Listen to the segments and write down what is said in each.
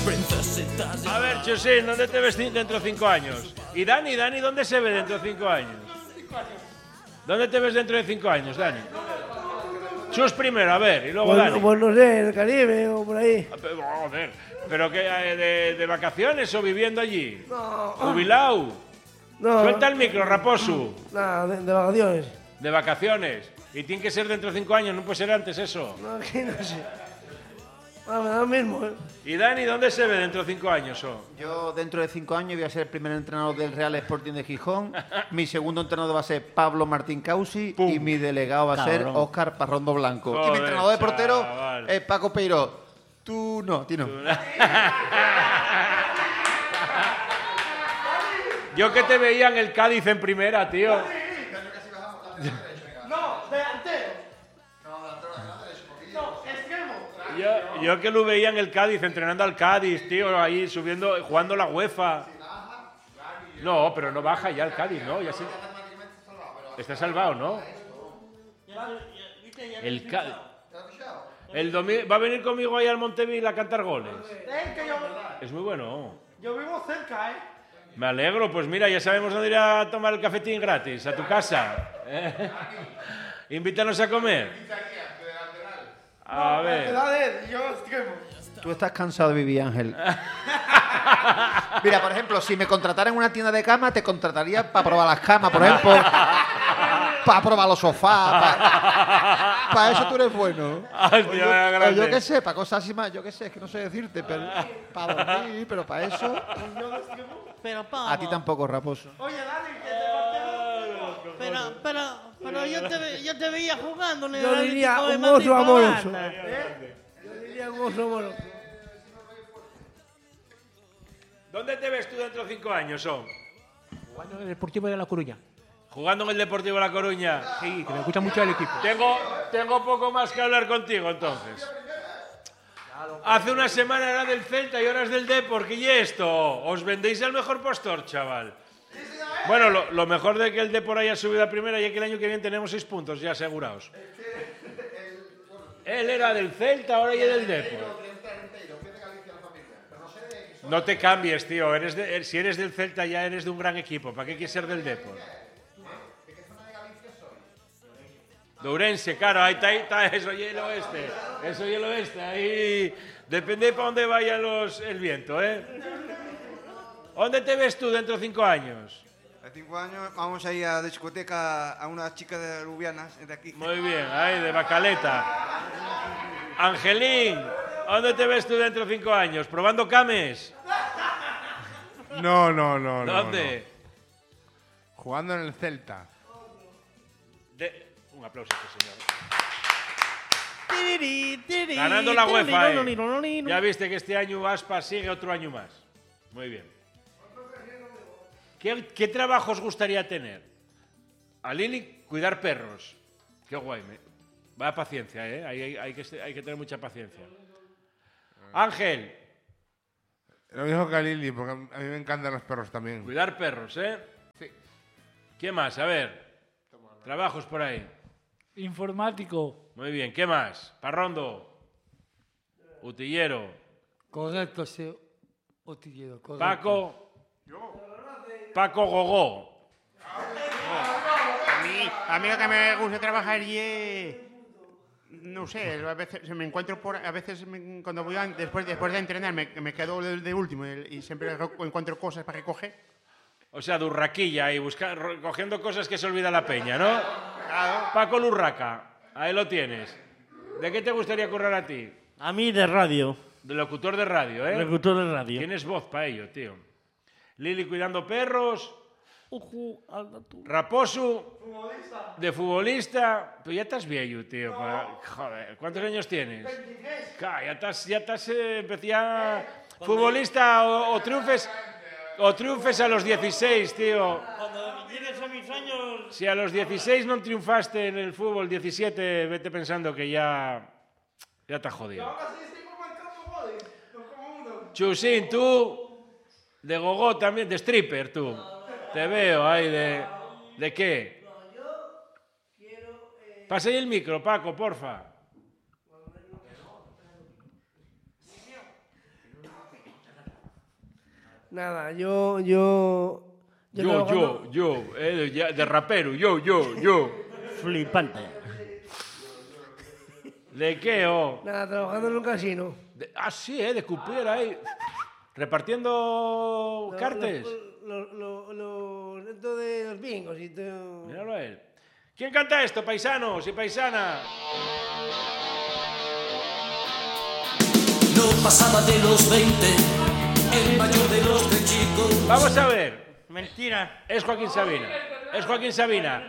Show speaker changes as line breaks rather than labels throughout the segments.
A ver, Chusín, ¿dónde te ves dentro de 5 años? ¿Y Dani, dónde se ve dentro de 5 años? ¿Dónde te ves dentro de 5 años, Dani? Chus primero, a ver, y luego Dani.
Pues no sé, en el Caribe o por ahí.
Joder, ¿pero qué, de vacaciones o viviendo allí?
No.
¿Jubilado?
No.
Suelta el micro, Raposo.
Nada, de vacaciones.
De vacaciones. Y tiene que ser dentro de 5 años, no puede ser antes eso.
No, aquí no sé. Ah, me da lo mismo, ¿eh?
¿Y Dani, dónde se ve dentro de 5 años?
Yo dentro de 5 años voy a ser el primer entrenador del Real Sporting de Gijón. Mi segundo entrenador va a ser Pablo Martín Causi.
¡Pum!
Y mi delegado va a ser Óscar Parrondo Blanco.
Joder,
y mi entrenador de portero
chaval.
es Paco Peiró. Tú no.
Yo que te veía en el Cádiz en primera, tío.
No, delantero. No, extremo.
Yo que lo veía en el Cádiz, entrenando al Cádiz, tío, ahí subiendo, jugando la UEFA. No, pero no baja ya el Cádiz, ¿no? Ya sí. Está salvado, ¿no? El Cádiz. El domingo va a venir conmigo ahí al Montevil a cantar goles. Es muy bueno.
Yo vivo cerca, ¿eh?
Me alegro, pues mira, ya sabemos dónde ir a tomar el cafetín gratis, a tu casa. Invítanos a comer. A ver.
Yo extremo.
Tú estás cansado de vivir, Ángel. Mira, por ejemplo, si me contratara en una tienda de cama, te contrataría para probar las camas, por ejemplo. Para probar los sofás. Para eso tú eres bueno. O yo qué sé, para cosas así más, yo qué sé, es que no sé decirte, pero para dormir, pero para eso.
Pero Pablo,
A ti tampoco, Raposo.
Oye, Dani, que te
pero yo te veía jugando en el
Yo diría
Atlético de
un
Madrid
oso
por
amoroso.
banda.
Yo diría un oso amoroso.
¿Dónde te ves tú dentro de 5 años,
Jugando en el Deportivo de La Coruña.
Jugando en el Deportivo de La Coruña.
Sí, que me gusta mucho el equipo.
Tengo poco más que hablar contigo, entonces. Hace una semana era del Celta y ahora es del Depor. ¿Qué y esto? Os vendéis al mejor postor, chaval. Bueno, lo mejor de que el Depor haya subido a primera y que el año que viene tenemos 6 puntos ya asegurados. Él era del Celta, ahora ya es del Depor. No te cambies, tío. Si eres del Celta ya eres de un gran equipo. ¿Para qué quieres ser del Depor? De Ourense, claro, ahí está, eso y el oeste. Eso y el oeste, ahí. Depende para dónde vaya el viento, ¿eh? ¿Dónde te ves tú dentro de 5 años?
En 5 años vamos a ir a la discoteca a una chica de Lubianas, de aquí.
Muy bien, ahí, de Bacaleta. Angelín, ¿dónde te ves tú dentro de 5 años? ¿Probando cames?
No.
¿Dónde?
No. Jugando en el Celta.
Un aplauso a este señor. Ganando la UEFA, Ya viste que este año Aspa sigue otro año más. Muy bien. ¿Qué trabajo os gustaría tener? A Lili, cuidar perros. Qué guay. Vaya paciencia, ¿eh? Hay que tener mucha paciencia. Ángel.
Lo mismo que a Lili, porque a mí me encantan los perros también.
Cuidar perros, ¿eh?
Sí.
¿Qué más? A ver. Trabajos por ahí.
Informático.
Muy bien. ¿Qué más? Parrondo. Utillero.
Correcto, sí. Utillero, correcto.
Paco. Paco Gogó.
A mí lo que me gusta trabajar es... No sé, a veces me encuentro cuando voy después de entrenar me quedo de último y siempre encuentro cosas para recoger.
O sea, de urraquilla y cogiendo cosas que se olvida la peña, ¿no?
Claro.
Paco Lurraca, ahí lo tienes. ¿De qué te gustaría currar a ti?
A mí de radio.
De locutor de radio, ¿eh?
Locutor de radio.
Tienes voz para ello, tío. Lili cuidando perros. Raposo. De futbolista. Pero ya estás viejo, tío. Joder, ¿cuántos años tienes? 23. Ya estás futbolista o triunfes. O triunfes a los 16, tío.
Cuando llegues a mis años...
Si a los 16 no triunfaste en el fútbol, 17, vete pensando que ya te has jodido. Chusín, tú, de gogó también, de stripper, tú. Te veo ahí ¿de qué? Pasa ahí el micro, Paco, porfa.
Nada, de
rapero, yo.
Flipante.
¿De qué, oh?
Nada, trabajando en un casino.
Sí, de cupiera ahí. Repartiendo cartes.
Esto de los bingos y todo.
Míralo a él. ¿Quién canta esto, paisanos y paisanas?
No pasaba de los 20, el mayor de los de chicos.
Vamos a ver.
Mentira.
Es Joaquín Sabina. Es Joaquín Sabina.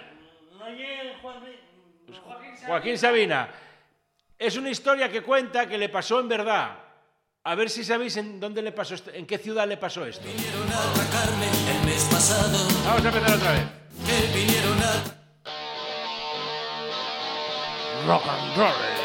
Joaquín Sabina. Es una historia que cuenta que le pasó en verdad. A ver si sabéis en dónde le pasó esto, en qué ciudad le pasó esto.
Vinieron a atracarme el mes pasado.
Vamos a empezar otra vez.
Que vinieron a...
Rock and roll.